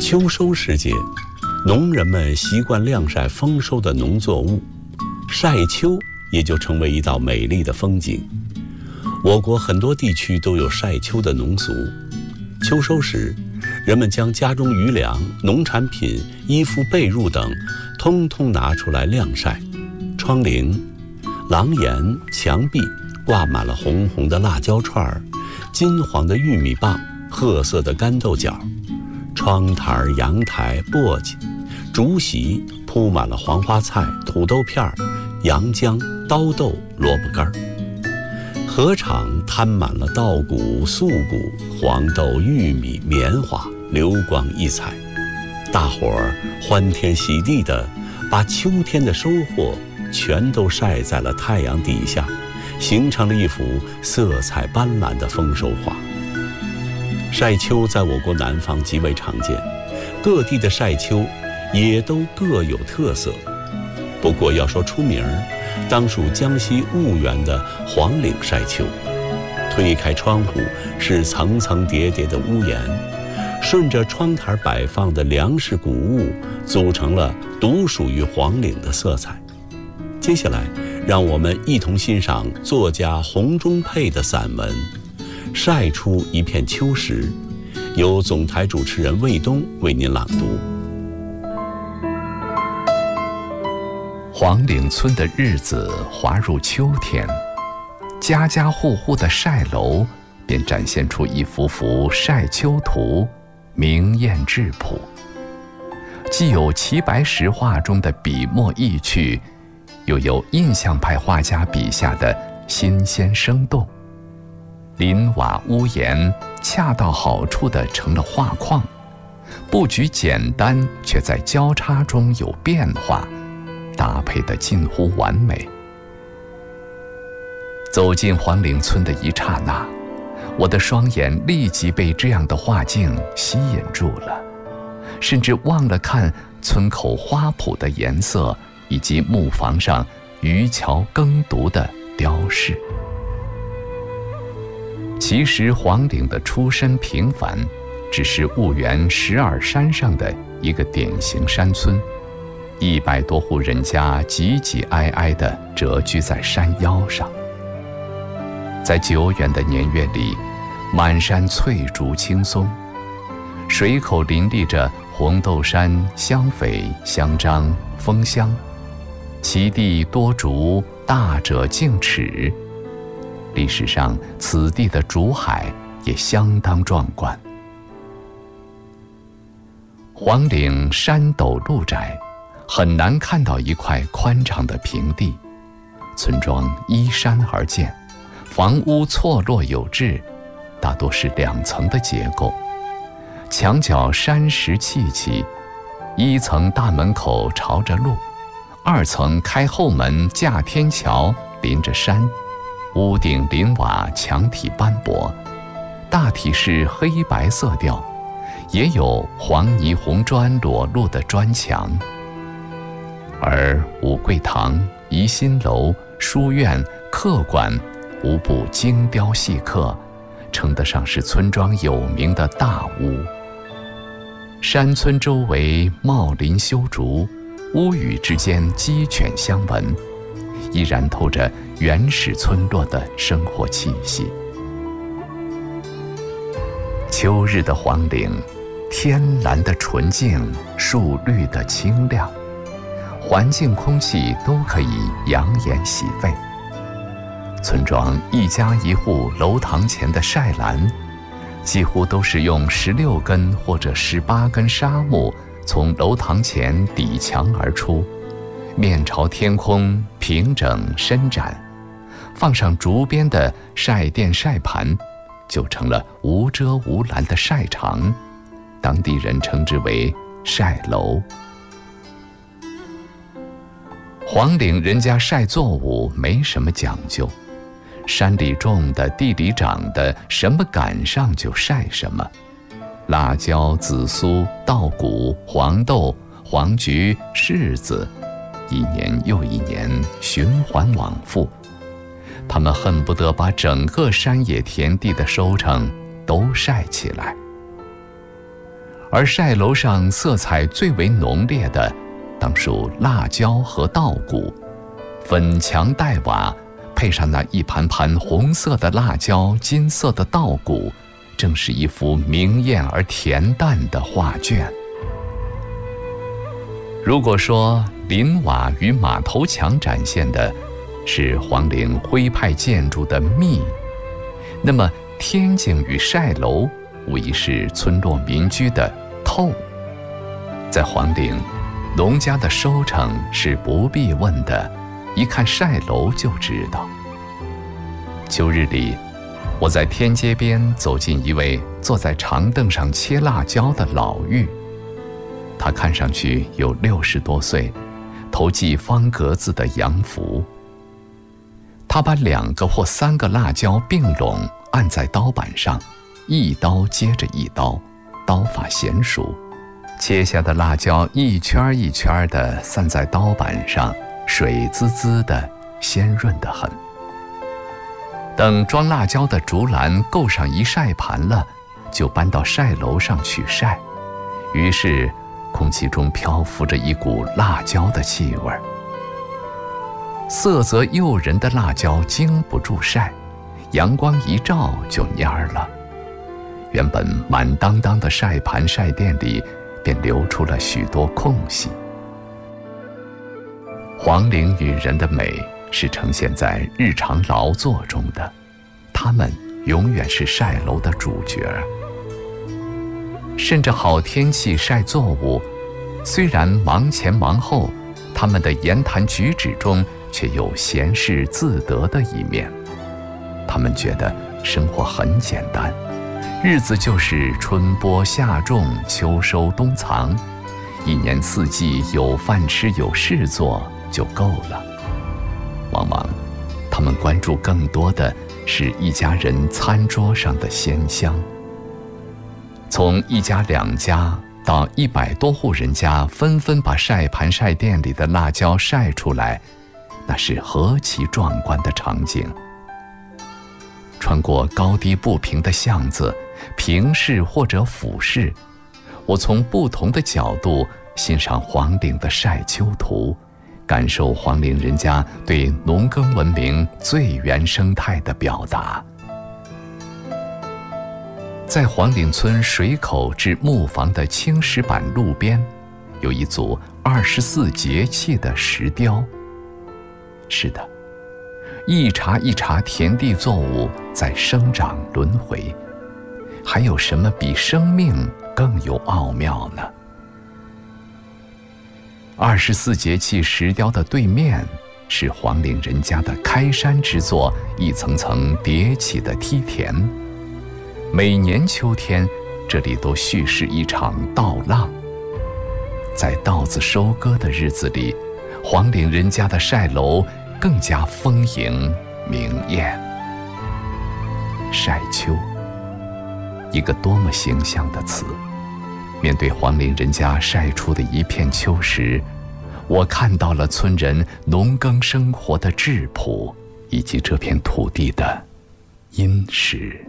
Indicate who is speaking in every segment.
Speaker 1: 秋收时节，农人们习惯晾晒丰收的农作物，晒秋也就成为一道美丽的风景。我国很多地区都有晒秋的农俗。秋收时，人们将家中余粮、农产品、衣服、被褥等通通拿出来晾晒。窗棂、廊檐、墙壁挂满了红红的辣椒串、金黄的玉米棒、褐色的干豆角。窗台、阳台、簸箕、竹席铺满了黄花菜、土豆片、洋姜、刀豆、萝卜干。禾场摊满了稻谷、粟谷、黄豆、玉米、棉花，流光溢彩。大伙儿欢天喜地地把秋天的收获全都晒在了太阳底下，形成了一幅色彩斑斓的丰收画。晒秋在我国南方极为常见，各地的晒秋也都各有特色。不过要说出名，当属江西婺源的黄岭晒秋。推开窗户是层层叠叠的屋檐，顺着窗台摆放的粮食谷物，组成了独属于黄岭的色彩。接下来，让我们一同欣赏作家洪忠佩的散文《晒出一片秋时》，由总台主持人卫东为您朗读。
Speaker 2: 黄岭村的日子滑入秋天，家家户户的晒楼便展现出一幅幅晒秋图，明艳质朴。既有齐白石画中的笔墨意趣，又有印象派画家笔下的新鲜生动。林瓦屋檐恰到好处地成了画框，布局简单，却在交叉中有变化，搭配得近乎完美。走进黄岭村的一刹那，我的双眼立即被这样的画境吸引住了，甚至忘了看村口花圃的颜色以及木房上渔樵耕读的雕饰。其实黄岭的出身平凡，只是婺源石耳山上的一个典型山村，100多户人家挤挤挨挨地蛰居在山腰上。在久远的年月里，满山翠竹青松，水口林立着红豆杉、香榧、香樟、枫香，其地多竹，大者径尺。历史上此地的竹海也相当壮观。黄岭山陡路窄，很难看到一块宽敞的平地，村庄依山而建，房屋错落有致，大多是2层的结构，墙角山石砌起，1层大门口朝着路，2层开后门架天桥，临着山，屋顶临瓦墙体斑驳，大体是黑白色调，也有黄泥红砖裸露的砖墙。而五桂堂、怡心楼、书院、客馆无不精雕细刻，称得上是村庄有名的大屋。山村周围茂林修竹，屋宇之间鸡犬相闻，依然透着原始村落的生活气息。秋日的黄岭，天蓝的纯净，树绿的清亮，环境空气都可以养眼洗肺。村庄1家1户楼堂前的晒篮，几乎都是用16根或者18根纱木从楼堂前抵墙而出，面朝天空，平整伸展，放上竹编的晒垫晒盘，就成了无遮无拦的晒场，当地人称之为晒楼。黄岭人家晒作物没什么讲究，山里种的，地里长的，什么赶上就晒什么。辣椒、紫苏、稻谷、黄豆、黄菊、柿子，一年又一年，循环往复。他们恨不得把整个山野田地的收成都晒起来。 而晒楼上色彩最为浓烈的，当属辣椒和稻谷，粉墙黛瓦，配上那一盘盘红色的辣椒、金色的稻谷，正是一幅明艳而恬淡的画卷。如果说林瓦与马头墙展现的是黄陵徽派建筑的密，那么天井与晒楼无疑是村落民居的透。在黄陵，农家的收成是不必问的，一看晒楼就知道。秋日里，我在天街边走进一位坐在长凳上切辣椒的老妪，他看上去有60多岁，头系方格子的洋服。他把2个或3个辣椒并拢按在刀板上，一刀接着一刀，刀法娴熟，切下的辣椒一圈一圈地散在刀板上，水滋滋的，鲜润得很。等装辣椒的竹篮够上一晒盘了，就搬到晒楼上去晒，于是空气中漂浮着一股辣椒的气味。色泽诱人的辣椒经不住晒，阳光一照就蔫了。原本满当当的晒盘晒垫里，便留出了许多空隙。黄陵女人的美是呈现在日常劳作中的，她们永远是晒楼的主角。趁着好天气晒作物，虽然忙前忙后，她们的言谈举止中却有闲适自得的一面。他们觉得生活很简单，日子就是春播夏种，秋收冬藏，一年四季有饭吃有事做就够了。往往他们关注更多的是一家人餐桌上的鲜香。从1家2家到100多户人家纷纷把晒盘晒垫里的辣椒晒出来，那是何其壮观的场景。穿过高低不平的巷子，平视或者俯视，我从不同的角度欣赏黄陵的晒秋图，感受黄陵人家对农耕文明最原生态的表达。在黄岭村水口至木房的青石板路边，有一组24节气的石雕。是的，一茬一茬田地作物在生长轮回，还有什么比生命更有奥妙呢？24节气石雕的对面是黄岭人家的开山之作，一层层叠起的梯田。每年秋天，这里都蓄势一场稻浪。在稻子收割的日子里，黄岭人家的晒楼更加丰盈明艳。晒秋，一个多么形象的词。面对黄岭人家晒出的一片秋实，我看到了村人农耕生活的质朴，以及这片土地的殷实。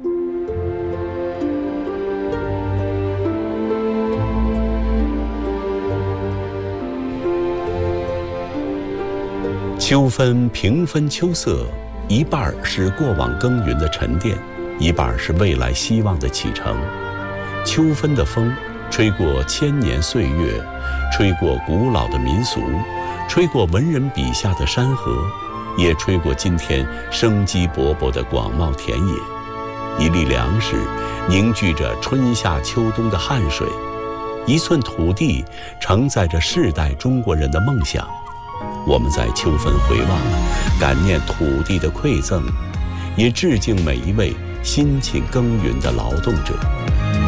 Speaker 1: 秋分平分秋色，一半是过往耕耘的沉淀，一半是未来希望的启程。秋分的风吹过千年岁月，吹过古老的民俗，吹过文人笔下的山河，也吹过今天生机勃勃的广袤田野。一粒粮食凝聚着春夏秋冬的汗水，一寸土地承载着世代中国人的梦想。我们在秋分回望，感念土地的馈赠，也致敬每一位辛勤耕耘的劳动者。